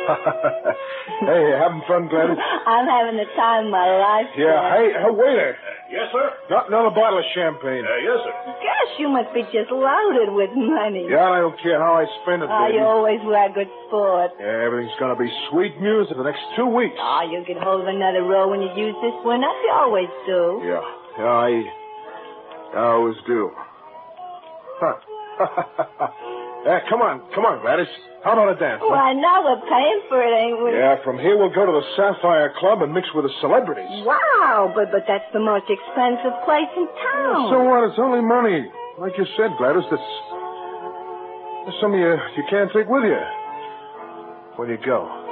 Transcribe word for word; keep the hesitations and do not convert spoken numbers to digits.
Hey, having fun, Gladys? I'm having the time of my life. Yeah, sir. hey, hey, waiter. Uh, yes, sir? Not another bottle of champagne. Uh, yes, sir. Gosh, you must be just loaded with money. Yeah, I don't care how I spend it, Oh, baby. you always were a good sport. Yeah, everything's gonna be sweet music for the next two weeks. Oh, you'll get hold of another row when you use this one up. You always do. Yeah, yeah, I, I always do. Huh. Yeah, come on, come on, Gladys. How about a dance? huh? Why, now we're paying for it, ain't we? Yeah, from here we'll go to the Sapphire Club and mix with the celebrities. Wow, but but that's the most expensive place in town. So what? It's only money. Like you said, Gladys, that's, that's something you, you can't take with you when you go.